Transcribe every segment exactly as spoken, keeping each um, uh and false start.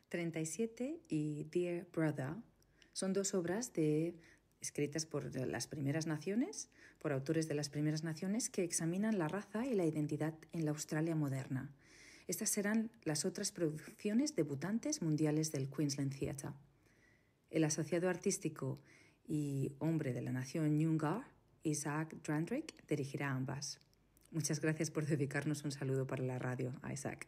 treinta y siete y Dear Brother son dos obras de, escritas por las primeras naciones, por autores de las primeras naciones que examinan la raza y la identidad en la Australia moderna. Estas serán las otras producciones debutantes mundiales del Queensland Theatre. El asociado artístico y hombre de la nación Noongar, Isaac Drandrick, dirigirá ambas. Muchas gracias por dedicarnos un saludo para la radio, Isaac.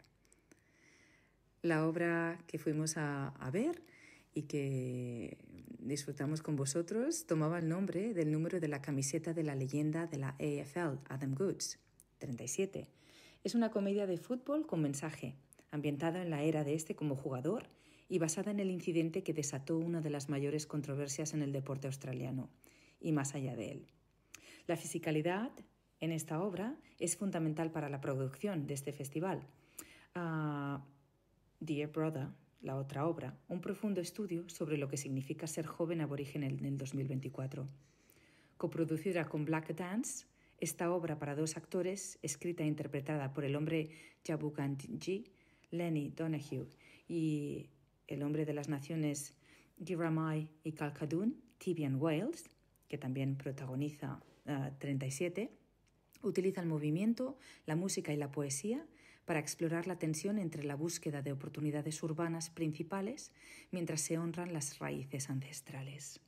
La obra que fuimos a, a ver y que disfrutamos con vosotros tomaba el nombre del número de la camiseta de la leyenda de la A F L, Adam Goodes, treinta y siete. Es una comedia de fútbol con mensaje, ambientada en la era de este como jugador y basada en el incidente que desató una de las mayores controversias en el deporte australiano, y más allá de él. La fisicalidad en esta obra es fundamental para la producción de este festival. Uh, Dear Brother, la otra obra, un profundo estudio sobre lo que significa ser joven aborigen en el dos mil veinticuatro. Coproducida con Black Dance, esta obra para dos actores, escrita e interpretada por el hombre Jabukanji, Lenny Donahue, y el hombre de las naciones Giramai y Kalkadoon, Tibian Wales, que también protagoniza uh, treinta y siete, utiliza el movimiento, la música y la poesía para explorar la tensión entre la búsqueda de oportunidades urbanas principales mientras se honran las raíces ancestrales.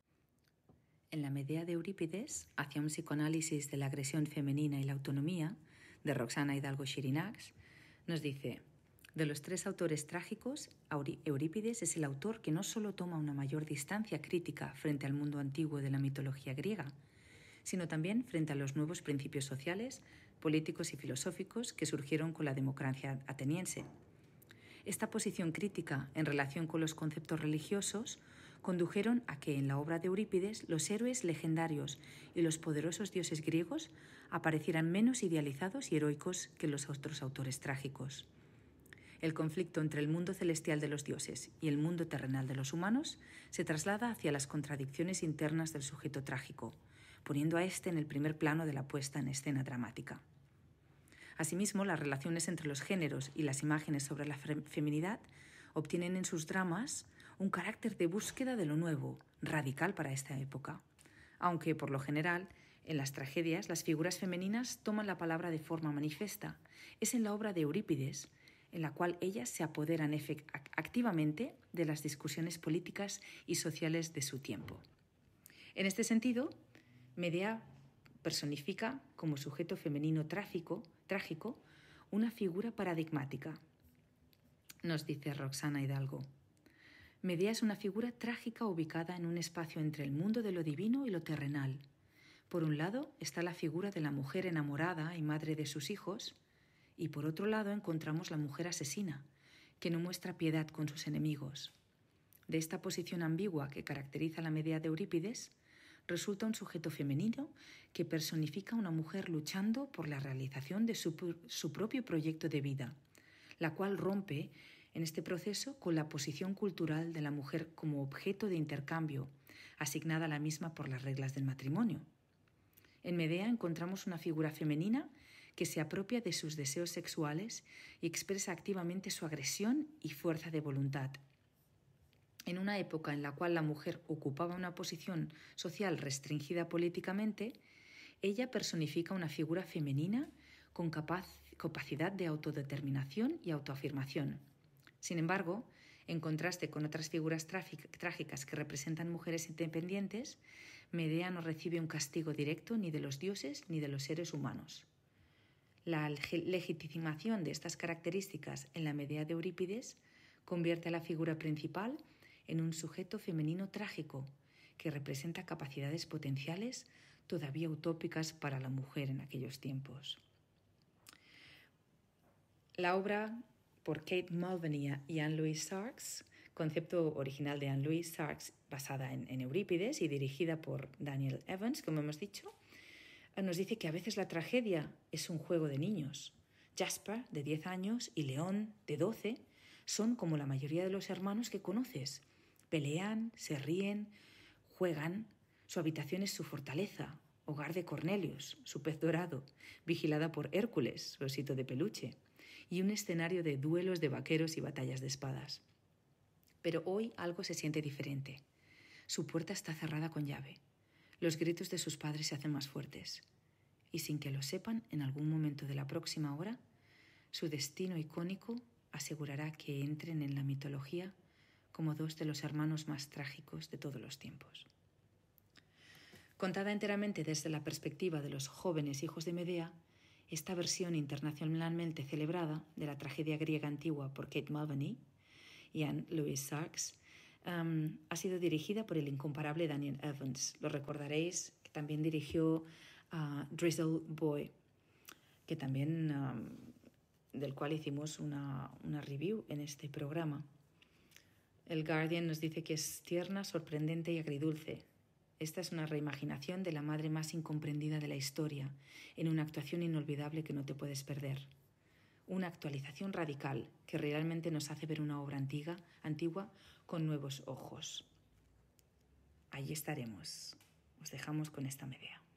En la Medea de Eurípides, hacia un psicoanálisis de la agresión femenina y la autonomía, de Roxana Hidalgo Xirinacs, nos dice: de los tres autores trágicos, Eurípides es el autor que no solo toma una mayor distancia crítica frente al mundo antiguo de la mitología griega, sino también frente a los nuevos principios sociales, políticos y filosóficos que surgieron con la democracia ateniense. Esta posición crítica en relación con los conceptos religiosos condujeron a que en la obra de Eurípides los héroes legendarios y los poderosos dioses griegos aparecieran menos idealizados y heroicos que los otros autores trágicos. El conflicto entre el mundo celestial de los dioses y el mundo terrenal de los humanos se traslada hacia las contradicciones internas del sujeto trágico, poniendo a éste en el primer plano de la puesta en escena dramática. Asimismo, las relaciones entre los géneros y las imágenes sobre la feminidad obtienen en sus dramas un carácter de búsqueda de lo nuevo, radical para esta época. Aunque, por lo general, en las tragedias las figuras femeninas toman la palabra de forma manifiesta. Es en la obra de Eurípides en la cual ellas se apoderan activamente de las discusiones políticas y sociales de su tiempo. En este sentido, Medea personifica como sujeto femenino trágico, trágico una figura paradigmática. Nos dice Roxana Hidalgo: Medea es una figura trágica ubicada en un espacio entre el mundo de lo divino y lo terrenal. Por un lado está la figura de la mujer enamorada y madre de sus hijos, y por otro lado encontramos la mujer asesina, que no muestra piedad con sus enemigos. De esta posición ambigua que caracteriza la Medea de Eurípides, resulta un sujeto femenino que personifica a una mujer luchando por la realización de su, su propio proyecto de vida, la cual rompe en este proceso con la posición cultural de la mujer como objeto de intercambio, asignada a la misma por las reglas del matrimonio. En Medea encontramos una figura femenina que se apropia de sus deseos sexuales y expresa activamente su agresión y fuerza de voluntad. En una época en la cual la mujer ocupaba una posición social restringida políticamente, ella personifica una figura femenina con capaz, capacidad de autodeterminación y autoafirmación. Sin embargo, en contraste con otras figuras trágicas que representan mujeres independientes, Medea no recibe un castigo directo ni de los dioses ni de los seres humanos. La legitimación de estas características en la Medea de Eurípides convierte a la figura principal en un sujeto femenino trágico que representa capacidades potenciales todavía utópicas para la mujer en aquellos tiempos. La obra, por Kate Mulvaney y Anne-Louise Sarks, concepto original de Anne-Louise Sarks, basada en, en Eurípides y dirigida por Daniel Evans, como hemos dicho, nos dice que a veces la tragedia es un juego de niños. Jasper, de diez años, y León, de doce, son como la mayoría de los hermanos que conoces. Pelean, se ríen, juegan. Su habitación es su fortaleza, hogar de Cornelius, su pez dorado, vigilada por Hércules, su osito de peluche, y un escenario de duelos de vaqueros y batallas de espadas. Pero hoy algo se siente diferente. Su puerta está cerrada con llave. Los gritos de sus padres se hacen más fuertes. Y sin que lo sepan, en algún momento de la próxima hora, su destino icónico asegurará que entren en la mitología como dos de los hermanos más trágicos de todos los tiempos. Contada enteramente desde la perspectiva de los jóvenes hijos de Medea, esta versión internacionalmente celebrada de la tragedia griega antigua por Kate Mulvany y Anne Louise Sarks um, ha sido dirigida por el incomparable Daniel Evans. Lo recordaréis, que también dirigió a uh, Drizzle Boy, que también, um, del cual hicimos una, una review en este programa. El Guardian nos dice que es tierna, sorprendente y agridulce. Esta es una reimaginación de la madre más incomprendida de la historia, en una actuación inolvidable que no te puedes perder. Una actualización radical que realmente nos hace ver una obra antigua, antigua con nuevos ojos. Allí estaremos. Os dejamos con esta Medea.